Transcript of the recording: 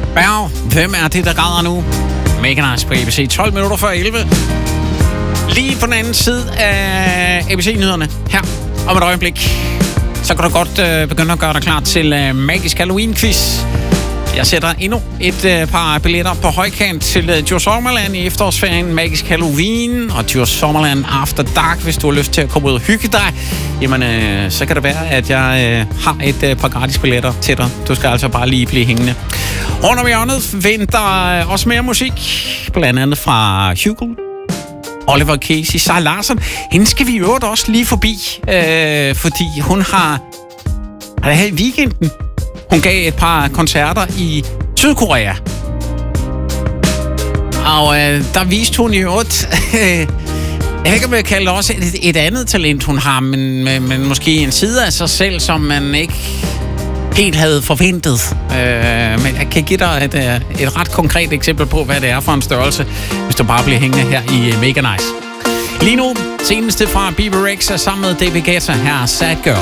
Berg, hvem er det, der græder nu? Mega Nice på ABC, 12 minutter før 11. Lige på den anden side af ABC-nyhederne, her om et øjeblik, så kan du godt begynde at gøre dig klar til Magisk Halloween-quiz. Jeg sætter endnu et par billetter på højkant til Djurs Sommerland i efterårsferien, Magisk Halloween og Djurs Sommerland After Dark. Hvis du har lyst til at komme ud og hygge dig, jamen så kan det være, at jeg har et par gratis billetter til dig. Du skal altså bare lige blive hængende. Rundt om hjørnet venter også mere musik, blandt andet fra Hugo, Oliver Casey, Sarah Larsen. Hende skal vi i øvrigt også lige forbi, fordi hun har her i weekenden, hun gav et par koncerter i Sydkorea. Og der viste hun i øvrigt, jeg ved ikke, om jeg kalder også et andet talent, hun har, men måske en side af sig selv, som man ikke helt havde forventet. Men jeg kan give dig et ret konkret eksempel på, hvad det er for en størrelse, hvis du bare bliver hængende her i Mega Nice. Lige nu, seneste fra Bebe Rexha sammen med David Guetta, her Sad Girl.